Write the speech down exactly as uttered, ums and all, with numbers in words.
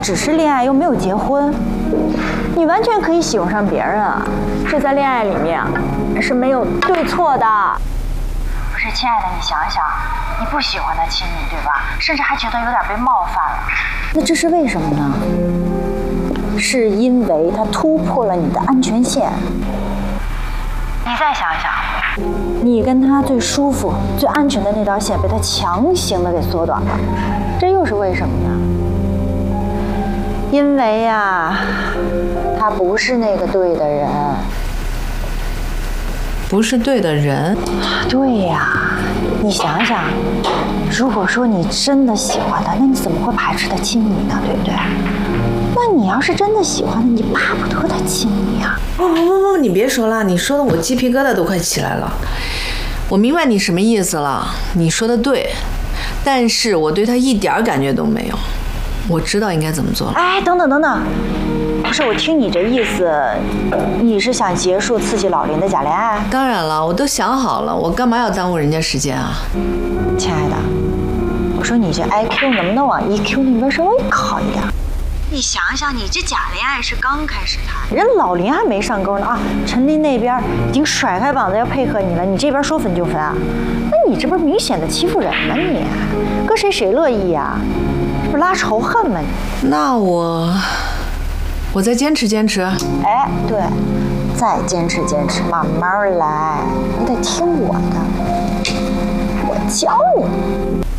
只是恋爱又没有结婚，你完全可以喜欢上别人啊。这在恋爱里面是没有对错的。不是，亲爱的，你想想，你不喜欢他亲你，对吧？甚至还觉得有点被冒犯了。那这是为什么呢？是因为他突破了你的安全线。你再想想，你跟他最舒服、最安全的那条线被他强行的给缩短了，这又是为什么呢？因为呀，他不是那个对的人。 不是对的人？ 对呀，你想想，如果说你真的喜欢他，那你怎么会排斥他亲你呢？对不对？那你要是真的喜欢他，你巴不得他亲你呀。 不不不不，你别说了，你说的我鸡皮疙瘩都快起来了。我明白你什么意思了，你说的对，但是我对他一点感觉都没有。我知道应该怎么做了。 哎，等等等等，不是，我听你这意思，你是想结束刺激老林的假恋爱？ 当然了，我都想好了，我干嘛要耽误人家时间啊？ 亲爱的，我说你这 I Q 能不能往 E Q 那边稍微靠一点？你想想，你这假恋爱是刚开始谈，人老林还没上钩呢啊！陈林那边已经甩开膀子要配合你了，你这边说分就分啊？那你这不是明显的欺负人吗？你搁谁谁乐意呀、啊？这不拉仇恨吗你？ 那我我再坚持坚持。 哎，对，再坚持坚持，慢慢来，你得听我的，我教你。